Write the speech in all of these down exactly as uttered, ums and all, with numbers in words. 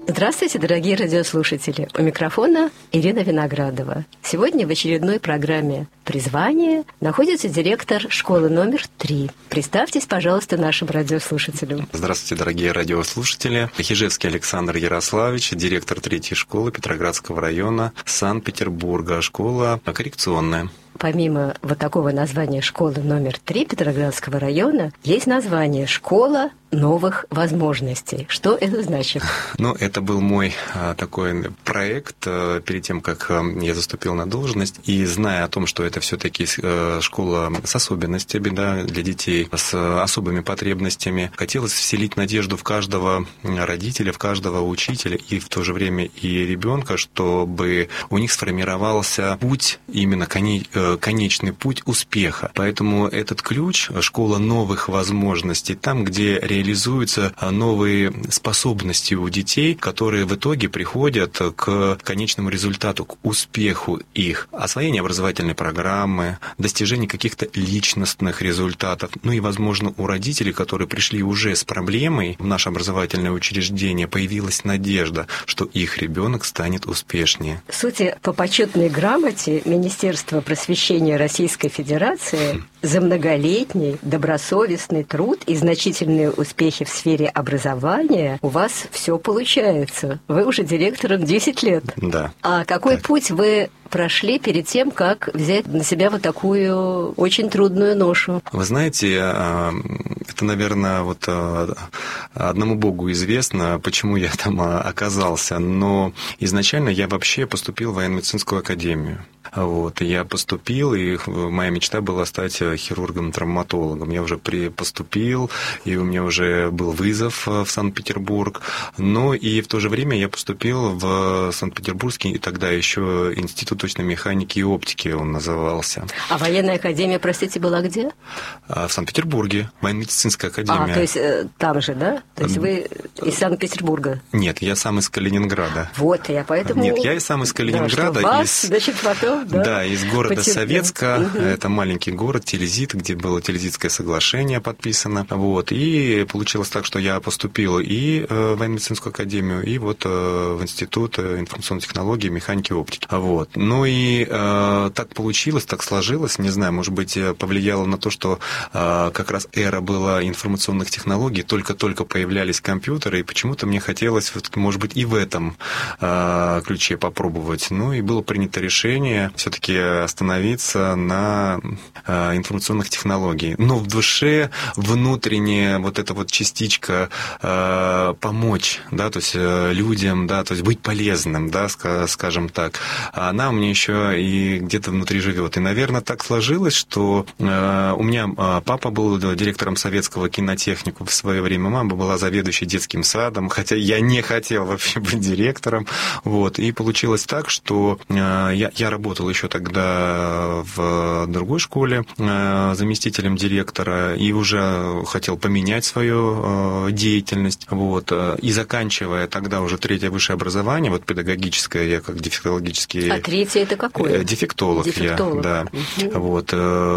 Здравствуйте, дорогие радиослушатели. У микрофона Ирина Виноградова. Сегодня в очередной программе «Призвание» находится директор школы номер три. Представьтесь, пожалуйста, нашим радиослушателям. Здравствуйте, дорогие радиослушатели. Хижевский Александр Ярославович, директор третьей школы Петроградского района Санкт-Петербурга. Школа коррекционная. Помимо вот такого названия «Школы номер три» Петроградского района, есть название «Школа новых возможностей». Что это значит? Ну, это был мой а, такой проект а, перед тем, как а, я заступил на должность. И зная о том, что это все-таки а, школа с особенностями, да, для детей, с а, особыми потребностями, хотелось вселить надежду в каждого родителя, в каждого учителя и в то же время и ребенка, чтобы у них сформировался путь, именно коне, конечный путь успеха. Поэтому этот ключ – школа новых возможностей, там, где реализуются новые способности у детей, которые в итоге приходят к конечному результату, к успеху их. Освоение образовательной программы, достижение каких-то личностных результатов. Ну и, возможно, у родителей, которые пришли уже с проблемой в наше образовательное учреждение, появилась надежда, что их ребенок станет успешнее. Судя по почетной грамоте Министерства просвещения Российской Федерации, за многолетний добросовестный труд и значительные успехи в сфере образования у вас все получается. Вы уже директором десять лет. Да. А какой так. путь вы прошли перед тем, как взять на себя вот такую очень трудную ношу? Вы знаете, это, наверное, вот одному Богу известно, почему я там оказался, но изначально я вообще поступил в военно-медицинскую академию. Вот, я поступил, и моя мечта была стать хирургом-травматологом. Я уже при поступил, и у меня уже был вызов в Санкт-Петербург. Но и в то же время я поступил в Санкт-Петербургский, и тогда еще Институт точной механики и оптики он назывался. А военная академия, простите, была где? В Санкт-Петербурге, военно-медицинская академия. А, то есть там же, да? То есть вы из Санкт-Петербурга? Нет, я сам из Калининграда. Вот, я поэтому... Нет, я и сам из Калининграда. Да, что вас, из... значит, потом... Да, да, из города Потерпел. Советска, угу. Это маленький город, Тильзит, где было Тильзитское соглашение подписано. Вот, и получилось так, что я поступил и в военно-медицинскую академию, и вот в Институт информационных технологий, механики и оптики. Вот. Ну и э, так получилось, так сложилось, не знаю, может быть, повлияло на то, что э, как раз эра была информационных технологий, только-только появлялись компьютеры, и почему-то мне хотелось, вот, может быть, и в этом э, ключе попробовать. Ну и было принято решение все-таки остановиться на э, информационных технологиях. Но в душе внутренняя вот эта вот частичка э, помочь, да, то есть э, людям, да, то есть быть полезным, да, скажем так, она у меня еще и где-то внутри живет. И, наверное, так сложилось, что э, у меня папа был директором советского кинотехника в свое время, мама была заведующей детским садом, хотя я не хотел вообще быть директором. Вот. И получилось так, что э, я, я работал еще тогда в другой школе э, заместителем директора и уже хотел поменять свою э, деятельность. Вот. И заканчивая тогда уже третье высшее образование, вот педагогическое, я как дефектологический... А третье это какое? Дефектолог, Дефектолог. я, да. Угу. Вот.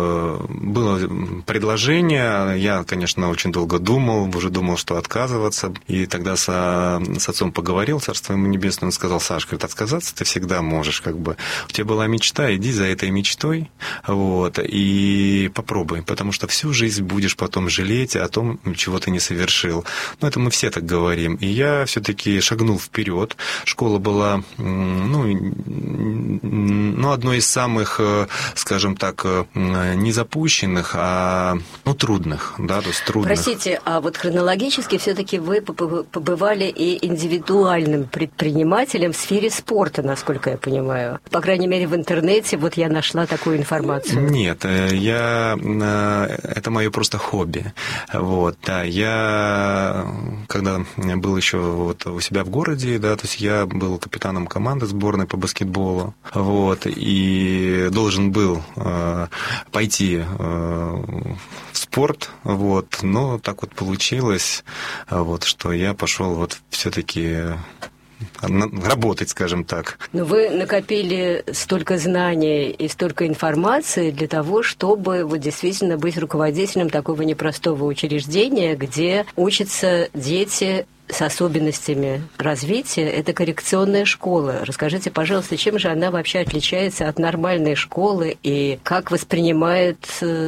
Было предложение, я, конечно, очень долго думал, уже думал, что отказываться. И тогда со, с отцом поговорил, царство ему небесное, он сказал: Саш, говорит, отказаться ты всегда можешь, как бы. У тебя была мечта, иди за этой мечтой, вот, и попробуй, потому что всю жизнь будешь потом жалеть о том, чего ты не совершил. Ну, это мы все так говорим. И я все-таки шагнул вперед. Школа была, ну, ну, одной из самых, скажем так, не запущенных, а ну, трудных, да, то есть трудных. Простите, а вот хронологически все-таки вы побывали и индивидуальным предпринимателем в сфере спорта, насколько я понимаю. По крайней мере, в интернете вот я нашла такую информацию. Нет, я, это мое просто хобби. Вот, да, я, когда был еще вот у себя в городе, да, то есть я был капитаном команды сборной по баскетболу, вот, и должен был э, пойти э, в спорт, вот, но так вот получилось, вот, что я пошел вот все-таки работать, скажем так. Но вы накопили столько знаний и столько информации для того, чтобы вот действительно быть руководителем такого непростого учреждения, где учатся дети с особенностями развития, это коррекционная школа. Расскажите, пожалуйста, чем же она вообще отличается от нормальной школы и как воспринимают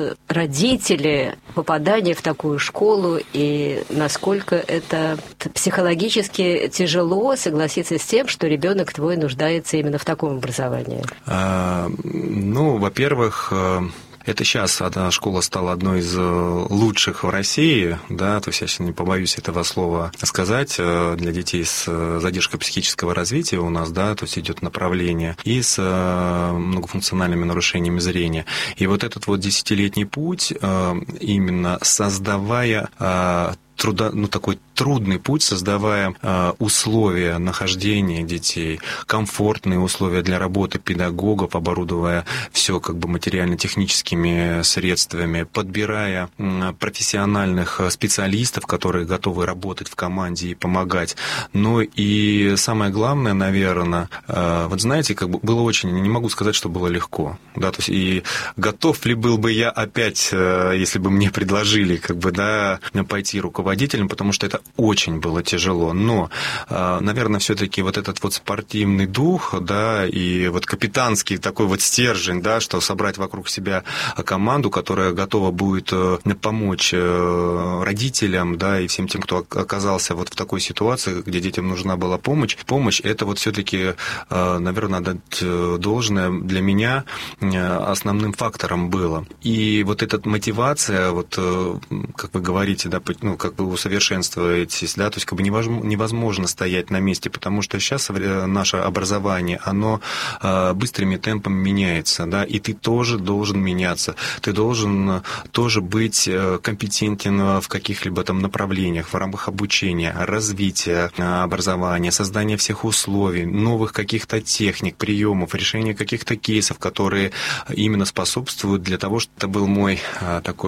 родители попадание в такую школу и насколько это психологически тяжело согласиться с тем, что ребенок твой нуждается именно в таком образовании? А, ну, во-первых, это сейчас одна школа стала одной из лучших в России, да, то есть я сейчас не побоюсь этого слова сказать, для детей с задержкой психического развития у нас, да, то есть идет направление, и с многофункциональными нарушениями зрения. И вот этот вот десятилетний путь, именно создавая труда, ну, такой трудный путь, создавая э, условия нахождения детей, комфортные условия для работы педагогов, оборудуя все как бы материально-техническими средствами, подбирая э, профессиональных специалистов, которые готовы работать в команде и помогать. Но и самое главное, наверное, э, вот знаете, как бы было очень, не могу сказать, что было легко, да, то есть и готов ли был бы я опять, э, если бы мне предложили, как бы, да, пойти руководителем, потому что это очень было тяжело, но, наверное, все-таки вот этот вот спортивный дух, да, и вот капитанский такой вот стержень, да, что собрать вокруг себя команду, которая готова будет помочь родителям, да, и всем тем, кто оказался вот в такой ситуации, где детям нужна была помощь, помощь, это вот все-таки, наверное, надо дать должное, для меня основным фактором было. И вот эта мотивация, вот, как вы говорите, да, ну, как вы усовершенствуетесь, да, то есть как бы невозможно стоять на месте, потому что сейчас наше образование, оно быстрыми темпами меняется, да, и ты тоже должен меняться, ты должен тоже быть компетентен в каких-либо там направлениях, в рамках обучения, развития образования, создания всех условий, новых каких-то техник, приемов, решения каких-то кейсов, которые именно способствуют для того, чтобы это был мой такой